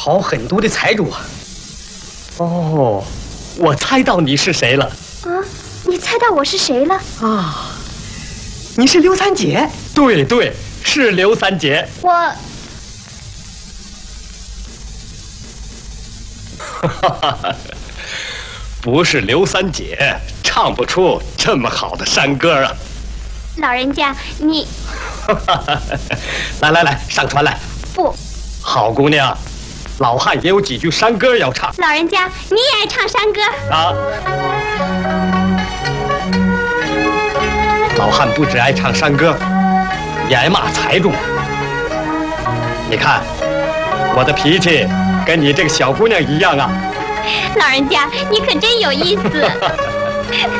好狠毒的财主啊！哦，我猜到你是谁了。 啊，你猜到我是谁了？ 啊，你是刘三姐。对对，是刘三姐。 我。 不是刘三姐，唱不出这么好的山歌啊！ 老人家，你来，上船来！ 不， 好姑娘，老汉也有几句山歌要唱。 老人家，你也爱唱山歌啊？老汉不只爱唱山歌，也爱骂财主。你看，我的脾气跟你这个小姑娘一样啊。 老人家，你可真有意思。